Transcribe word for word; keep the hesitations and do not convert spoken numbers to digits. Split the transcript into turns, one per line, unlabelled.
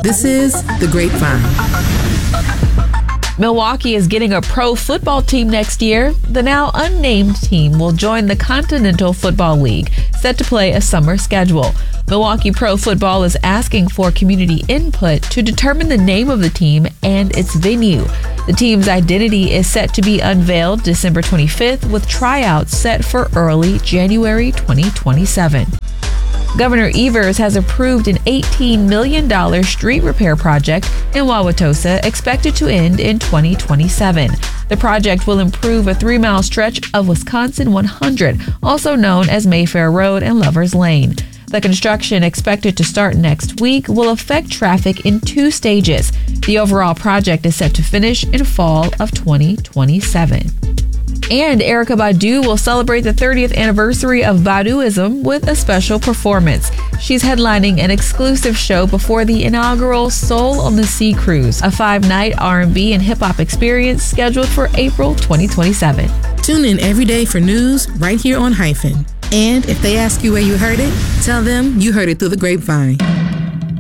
This is The Grapevine.
Milwaukee is getting a pro football team next year. The now unnamed team will join the Continental Football League, set to play a summer schedule. Milwaukee Pro Football is asking for community input to determine the name of the team and its venue. The team's identity is set to be unveiled December twenty-fifth, with tryouts set for early January twenty twenty-seven. Governor Evers has approved an eighteen million dollars street repair project in Wauwatosa, expected to end in twenty twenty-seven. The project will improve a three-mile stretch of Wisconsin one hundred, also known as Mayfair Road and Lovers Lane. The construction, expected to start next week, will affect traffic in two stages. The overall project is set to finish in fall of twenty twenty-seven. And Erykah Badu will celebrate the thirtieth anniversary of Baduizm with a special performance. She's headlining an exclusive show before the inaugural Soul on the Sea cruise, a five-night R and B and hip-hop experience scheduled for April twenty twenty-seven.
Tune in every day for news right here on Hyphen. And if they ask you where you heard it, tell them you heard it through the grapevine.